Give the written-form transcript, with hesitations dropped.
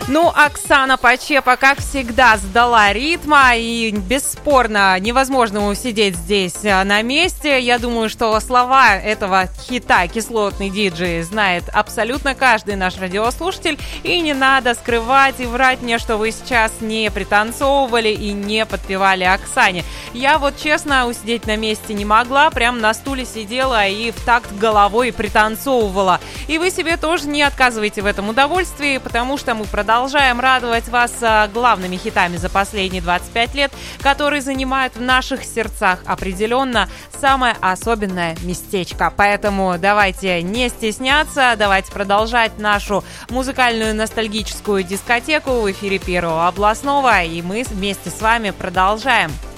Ну, Оксана Почепа, как всегда, сдала ритма, и бесспорно невозможно усидеть здесь на месте. Я думаю, что слова этого хита «Кислотный диджей» знает абсолютно каждый наш радиослушатель, и не надо скрывать и врать мне, что вы сейчас не пританцовывали и не подпевали Оксане. Я вот, честно, усидеть на месте не могла, прям на стуле сидела и в такт головой пританцовывала. И вы себе тоже не отказывайте в этом удовольствии, потому что мы продолжаем радовать вас главными хитами за последние 25 лет, которые занимают в наших сердцах определенно самое особенное местечко. Поэтому давайте не стесняться, давайте продолжать нашу музыкальную ностальгическую дискотеку в эфире Первого областного, и мы вместе с вами продолжаем.